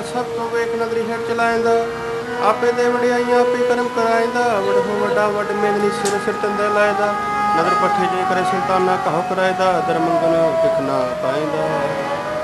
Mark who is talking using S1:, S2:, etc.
S1: ਸਭ ਤੋਂ ਵੇਖ ਨਦਰੀ ਹੇਠ ਚਲਾਇਂਦਾ। आपे दे वडियाइयां आपे कर्म कराइंदा। वड हो वड्डा वड मेदनी सिर सिर तंदे लायदा। नदर पट्ठे जे करे सुल्ताना कहो करायदा। दरमंगन दिख ना पाइंदा।